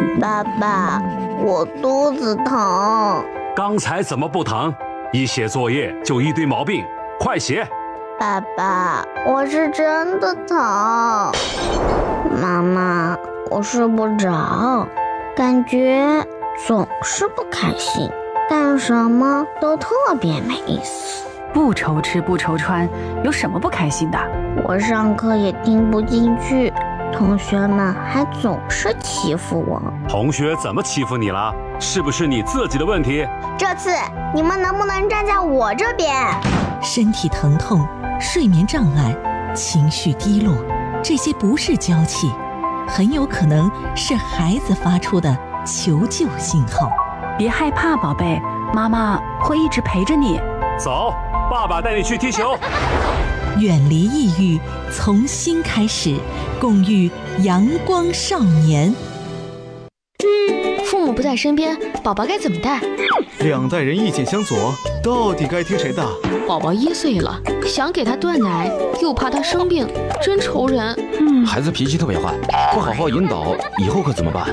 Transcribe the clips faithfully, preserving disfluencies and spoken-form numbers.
爸爸，我肚子疼。 刚才怎么不疼？一写作业就一堆毛病，快写。 爸爸，我是真的疼。妈妈，我睡不着，感觉总是不开心，干什么都特别没意思。 不愁吃不愁穿，有什么不开心的？ 我上课也听不进去，同学们还总是欺负我。 同学怎么欺负你了？是不是你自己的问题？ 这次你们能不能站在我这边？ 身体疼痛、睡眠障碍、情绪低落，这些不是娇气，很有可能是孩子发出的求救信号。 别害怕，宝贝，妈妈会一直陪着你。 走，爸爸带你去踢球。 远离抑郁，从心开始，共育阳光少年。 父母不在身边，宝宝该怎么带？ 两代人意见相左，到底该听谁的？ 宝宝一岁了，想给他断奶，又怕他生病，真愁人。 嗯，孩子脾气特别坏，不好好引导，以后可怎么办？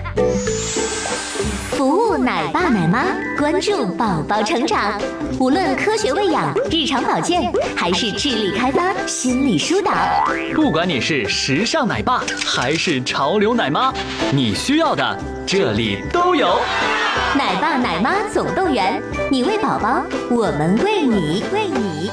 服务奶爸奶妈，关注宝宝成长。无论科学喂养、日常保健，还是智力开发、心理疏导， 不管你是时尚奶爸还是潮流奶妈，你需要的这里都有。 奶爸奶妈总动员，你喂宝宝，我们喂你，喂你。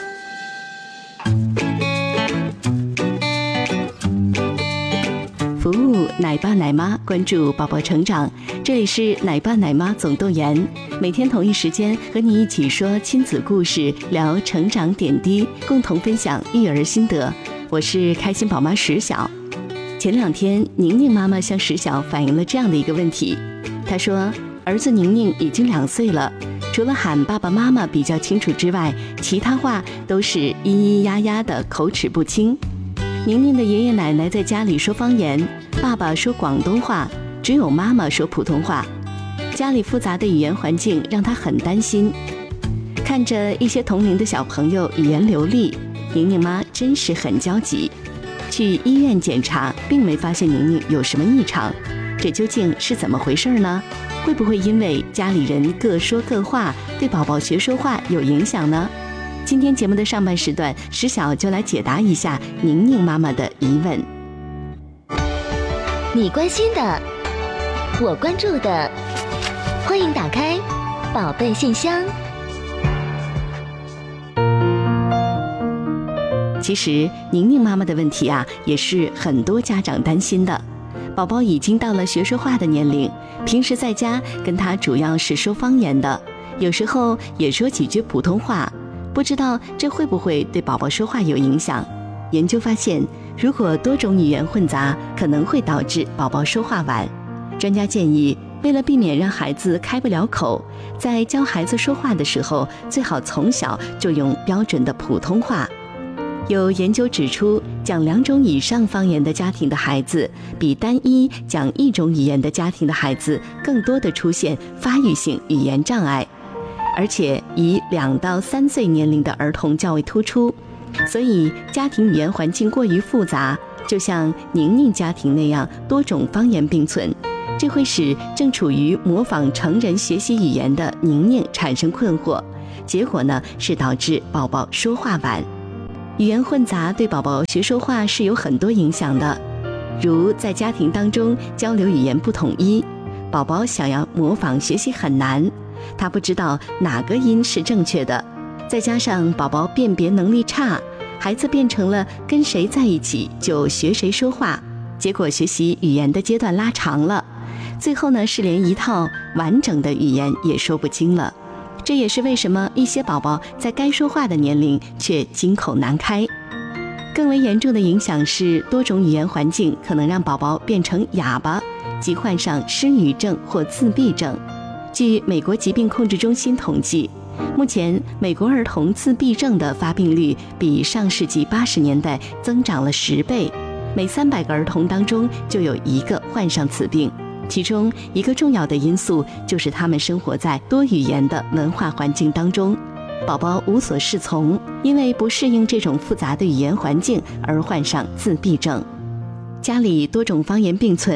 服务奶爸奶妈，关注宝宝成长。这里是奶爸奶妈总动员，每天同一时间和你一起说亲子故事，聊成长点滴，共同分享育儿心得。我是开心宝妈石晓。前两天，宁宁妈妈向石晓反映了这样的一个问题，她说儿子宁宁已经两岁了，除了喊爸爸妈妈比较清楚之外，其他话都是咿咿呀呀的，口齿不清。宁宁的爷爷奶奶在家里说方言，爸爸说广东话，只有妈妈说普通话。家里复杂的语言环境让她很担心。看着一些同龄的小朋友语言流利，宁宁妈真是很焦急。去医院检查，并没发现宁宁有什么异常，这究竟是怎么回事呢？会不会因为家里人各说各话，对宝宝学说话有影响呢？今天节目的上半时段，石晓就来解答一下宁宁妈妈的疑问。 你关心的，我关注的，欢迎打开宝贝信箱。 其实宁宁妈妈的问题啊，也是很多家长担心的。宝宝已经到了学说话的年龄，平时在家跟他主要是说方言的，有时候也说几句普通话，不知道这会不会对宝宝说话有影响。研究发现，如果多种语言混杂，可能会导致宝宝说话晚。专家建议，为了避免让孩子开不了口，在教孩子说话的时候，最好从小就用标准的普通话。有研究指出，讲两种以上方言的家庭的孩子，比单一讲一种语言的家庭的孩子更多的出现发育性语言障碍，而且以两到三岁年龄的儿童较为突出。所以家庭语言环境过于复杂，就像宁宁家庭那样多种方言并存，这会使正处于模仿成人学习语言的宁宁产生困惑，结果呢是导致宝宝说话晚。语言混杂对宝宝学说话是有很多影响的，如在家庭当中交流语言不统一，宝宝想要模仿学习很难，他不知道哪个音是正确的，再加上宝宝辨别能力差，孩子变成了跟谁在一起就学谁说话，结果学习语言的阶段拉长了，最后呢是连一套完整的语言也说不清了。这也是为什么一些宝宝在该说话的年龄却金口难开。更为严重的影响是，多种语言环境可能让宝宝变成哑巴，即患上失语症或自闭症。据美国疾病控制中心统计，目前美国儿童自闭症的发病率比上世纪八十年代增长了十倍，每三百个儿童当中就有一个患上此病。其中一个重要的因素就是他们生活在多语言的文化环境当中，宝宝无所适从，因为不适应这种复杂的语言环境而患上自闭症。家里多种方言并存，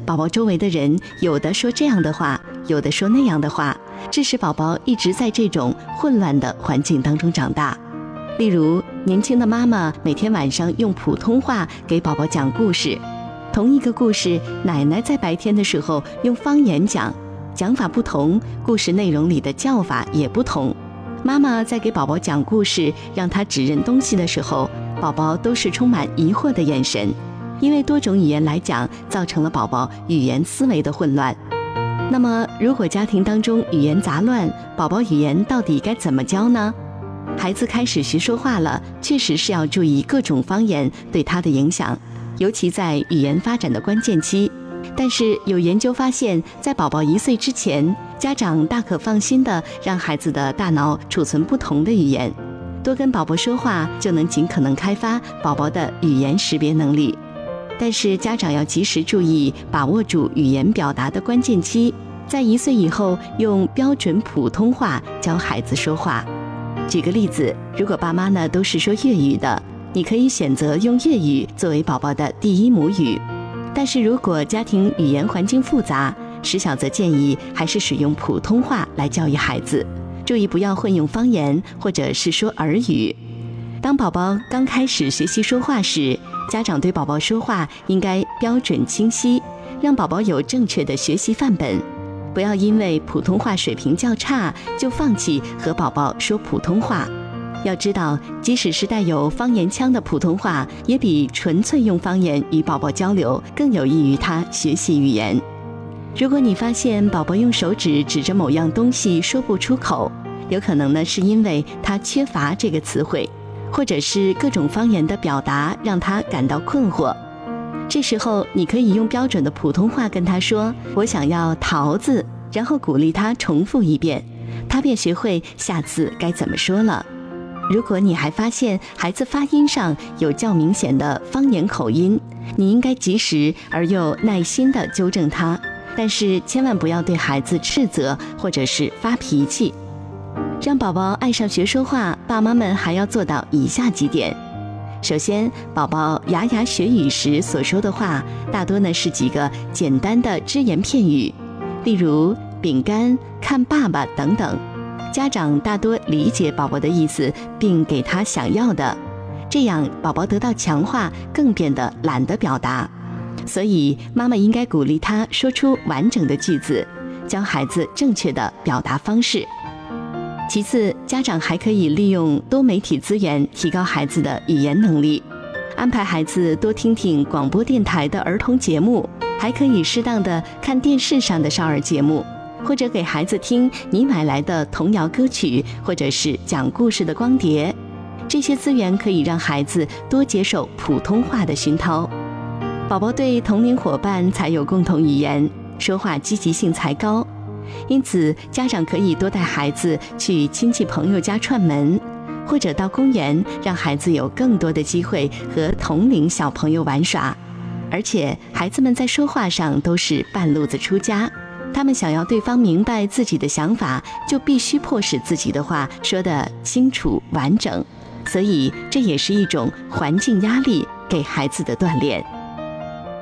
宝宝周围的人有的说这样的话，有的说那样的话，致使宝宝一直在这种混乱的环境当中长大。例如，年轻的妈妈每天晚上用普通话给宝宝讲故事，同一个故事，奶奶在白天的时候用方言讲，讲法不同，故事内容里的叫法也不同。妈妈在给宝宝讲故事，让他指认东西的时候，宝宝都是充满疑惑的眼神，因为多种语言来讲，造成了宝宝语言思维的混乱。那么，如果家庭当中语言杂乱，宝宝语言到底该怎么教呢？孩子开始学说话了，确实是要注意各种方言对他的影响，尤其在语言发展的关键期。但是有研究发现，在宝宝一岁之前，家长大可放心地让孩子的大脑储存不同的语言，多跟宝宝说话，就能尽可能开发宝宝的语言识别能力。但是家长要及时注意，把握住语言表达的关键期，在一岁以后用标准普通话教孩子说话。举个例子，如果爸妈呢都是说粤语的，你可以选择用粤语作为宝宝的第一母语。但是如果家庭语言环境复杂，石小则建议还是使用普通话来教育孩子，注意不要混用方言或者是说儿语。当宝宝刚开始学习说话时，家长对宝宝说话应该标准清晰，让宝宝有正确的学习范本，不要因为普通话水平较差就放弃和宝宝说普通话。要知道，即使是带有方言腔的普通话，也比纯粹用方言与宝宝交流更有益于他学习语言。如果你发现宝宝用手指指着某样东西说不出口，有可能呢是因为他缺乏这个词汇，或者是各种方言的表达让他感到困惑。这时候你可以用标准的普通话跟他说，我想要桃子，然后鼓励他重复一遍，他便学会下次该怎么说了。如果你还发现孩子发音上有较明显的方言口音，你应该及时而又耐心地纠正他，但是千万不要对孩子斥责或者是发脾气。让宝宝爱上学说话，爸妈们还要做到以下几点。首先，宝宝牙牙学语时所说的话，大多呢是几个简单的只言片语，例如饼干、看爸爸等等。家长大多理解宝宝的意思，并给他想要的，这样宝宝得到强化，更变得懒得表达。所以妈妈应该鼓励他说出完整的句子，教孩子正确的表达方式。其次，家长还可以利用多媒体资源提高孩子的语言能力，安排孩子多听听广播电台的儿童节目，还可以适当的看电视上的少儿节目，或者给孩子听你买来的童谣歌曲，或者是讲故事的光碟。这些资源可以让孩子多接受普通话的熏陶，宝宝对同龄伙伴才有共同语言，说话积极性才高。因此，家长可以多带孩子去亲戚朋友家串门，或者到公园，让孩子有更多的机会和同龄小朋友玩耍。而且，孩子们在说话上都是半路子出家，他们想要对方明白自己的想法，就必须迫使自己的话说得清楚完整。所以，这也是一种环境压力给孩子的锻炼。